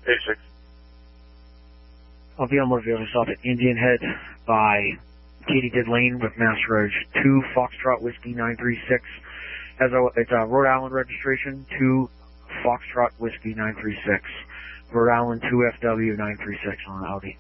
86. I'll be on motor vehicle stop at Indian Head by Katydid Lane with Mass Reg 2 Foxtrot Whiskey 936. It's a Rhode Island registration, 2 Foxtrot Whiskey 936. Rhode Island 2FW 936 on Audi.